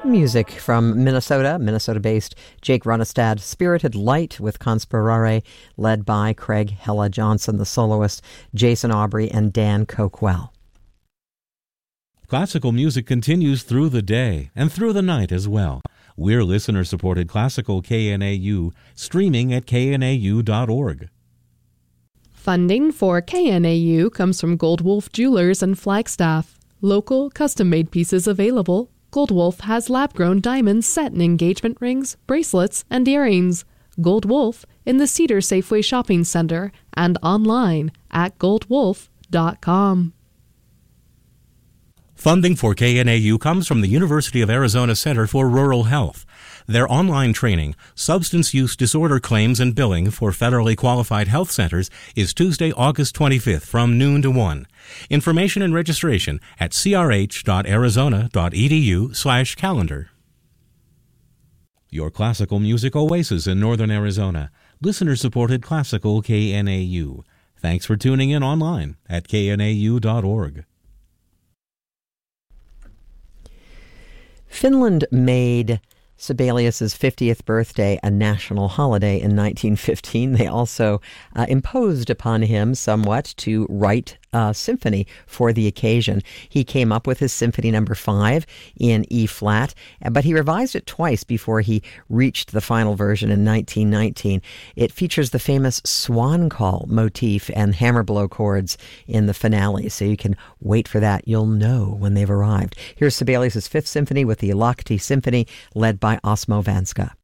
Music from Minnesota, Minnesota-based Jake Runestad, Spirited Light with Conspirare, led by Craig Hella Johnson, the soloist, Jason Aubrey, and Dan Coquell. Classical music continues through the day and through the night as well. We're listener-supported Classical KNAU, streaming at knau.org. Funding for KNAU comes from Gold Wolf Jewelers in Flagstaff. Local, custom-made pieces available. Gold Wolf has lab-grown diamonds set in engagement rings, bracelets, and earrings. Gold Wolf in the Cedar Safeway Shopping Center and online at goldwolf.com. Funding for KNAU comes from the University of Arizona Center for Rural Health. Their online training, Substance Use Disorder Claims and Billing for Federally Qualified Health Centers, is Tuesday, August 25th from noon to 1. Information and registration at crh.arizona.edu/calendar. Your classical music oasis in northern Arizona. Listener-supported Classical KNAU. Thanks for tuning in online at knau.org. Finland made Sibelius's 50th birthday a national holiday in 1915. They also imposed upon him somewhat to write a symphony for the occasion. He came up with his Symphony No. 5 in E-flat, but he revised it twice before he reached the final version in 1919. It features the famous swan call motif and hammer blow chords in the finale, so you can wait for that. You'll know when they've arrived. Here's Sibelius's Fifth Symphony with the Lahti Symphony, led by Osmo Vanska.